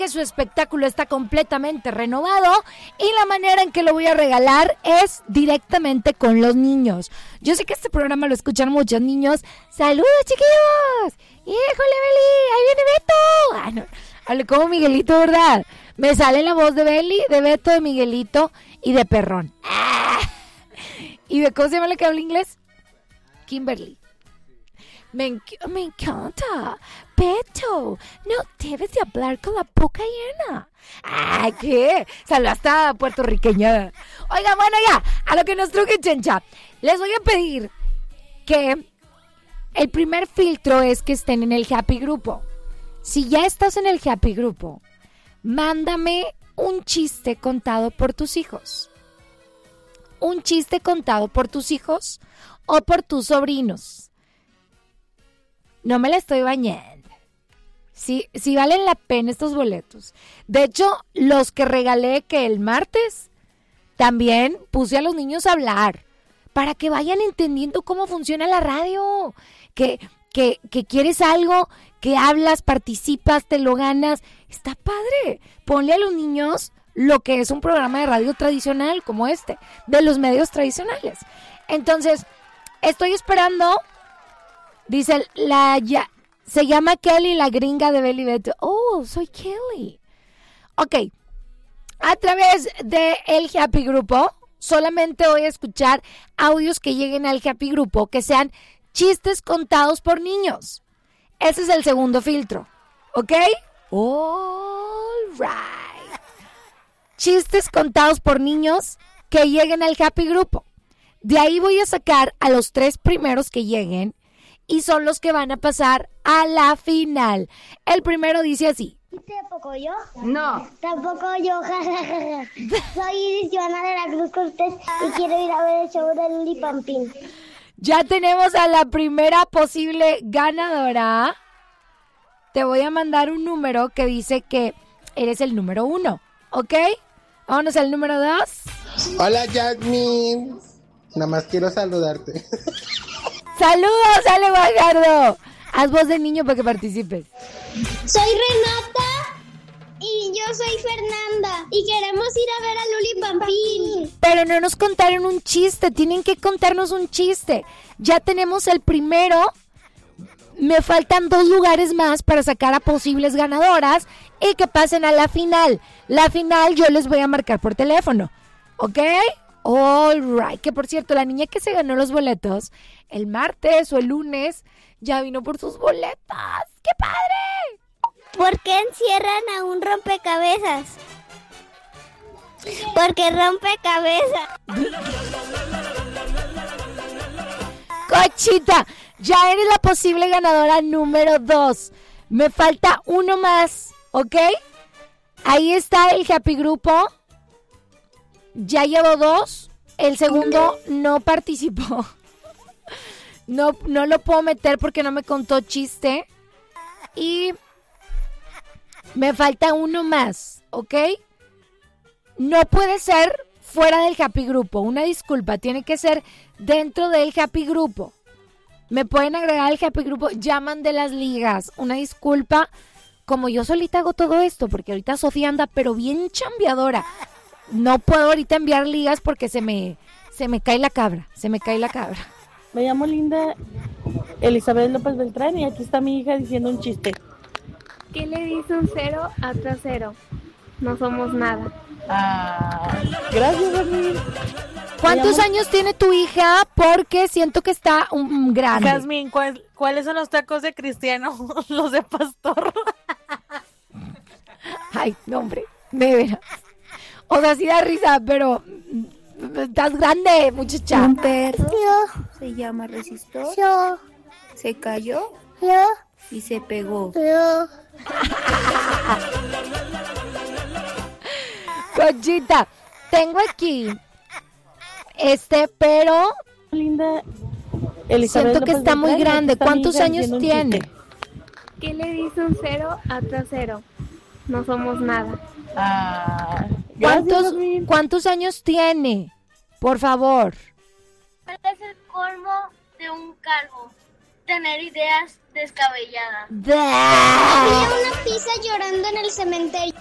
que su espectáculo está completamente renovado y la manera en que lo voy a regalar es directamente con los niños. Yo sé que este programa lo escuchan muchos niños. ¡Saludos, chiquillos! ¡Híjole, Beli! ¡Ahí viene Beto! Ah, no, hablé como Miguelito, ¿verdad? Me sale la voz de Beli, de Beto, de Miguelito y de Perrón. ¡Ah! ¿Y de cómo se llama la que habla inglés? Kimberly. Me encanta. Beto, no debes de hablar con la boca llena. ¡Ay, qué! Saludaste a puertorriqueña. Oiga, bueno, ya, a lo que nos truje, chencha. Les voy a pedir que el primer filtro es que estén en el Happy Grupo. Si ya estás en el Happy Grupo, mándame un chiste contado por tus hijos. Un chiste contado por tus hijos o por tus sobrinos. No me la estoy bañando. Sí valen la pena estos boletos. De hecho, los que regalé que el martes, también puse a los niños a hablar para que vayan entendiendo cómo funciona la radio. Que quieres algo, que hablas, participas, te lo ganas. Está padre. Ponle a los niños lo que es un programa de radio tradicional como este, de los medios tradicionales. Entonces, estoy esperando. Dice, se llama Kelly, la gringa de Beli Beto. Oh, soy Kelly. Ok, a través de el Happy Grupo, solamente voy a escuchar audios que lleguen al Happy Grupo, que sean chistes contados por niños. Ese es el segundo filtro, ¿ok? All right. Chistes contados por niños que lleguen al Happy Grupo. De ahí voy a sacar a los 3 primeros que lleguen y son los que van a pasar a la final. El primero dice así. ¿Tampoco yo? No. Tampoco yo, jajaja. Soy Iris Joana de la Cruz Cortés y quiero ir a ver el show de Luli Pampín. Ya tenemos a la primera posible ganadora. Te voy a mandar un número que dice que eres el número 1, ¿ok? Vámonos al número 2. Hola, Jasmine. Nada más quiero saludarte. ¡Saludos, Ale Guajardo! Haz voz de niño para que participes. Soy Renata y yo soy Fernanda y queremos ir a ver a Luli Pampín. Pero no nos contaron un chiste, tienen que contarnos un chiste. Ya tenemos el primero. Me faltan 2 lugares más para sacar a posibles ganadoras y que pasen a la final. La final yo les voy a marcar por teléfono, ¿ok? All right, que por cierto, la niña que se ganó los boletos el martes o el lunes ya vino por sus boletas. ¡Qué padre! ¿Por qué encierran a un rompecabezas? Porque rompe cabeza. Cochita, ya eres la posible ganadora número 2. Me falta uno más, ¿ok? Ahí está el Happy Grupo. Ya llevo 2. El segundo no participó. No lo puedo meter porque no me contó chiste. Y me falta uno más, ¿ok? No puede ser fuera del Happy Grupo. Una disculpa, tiene que ser dentro del Happy Grupo. Me pueden agregar al Happy Grupo. Llaman de las ligas. Una disculpa. Como yo solita hago todo esto, porque ahorita Sofía anda pero bien chambeadora. No puedo ahorita enviar ligas porque se me cae la cabra. Me llamo Linda Elizabeth López Beltrán y aquí está mi hija diciendo un chiste. ¿Qué le dice un 0 a otro 0? No somos nada. Gracias, Jasmine. ¿Cuántos años tiene tu hija? Porque siento que está grande. Jasmine, ¿cuáles son los tacos de cristiano? Los de pastor. Ay, no, hombre, de veras. O sea, sí da risa, pero estás grande, muchacha. Un perro se llama Resistor. Se cayó y se pegó. Conchita, tengo aquí pero Linda Elizabeth siento que López está muy Beltrán, grande. está mi ¿Cuántos hija años diciendo un tiene? chiste. ¿Qué le dice un 0 a otro 0? No somos nada. Gracias, Jasmine. ¿Cuántos años tiene? Por favor. ¿Cuál es el colmo de un calvo? tener ideas descabelladas. Había una pizza llorando en el cementerio.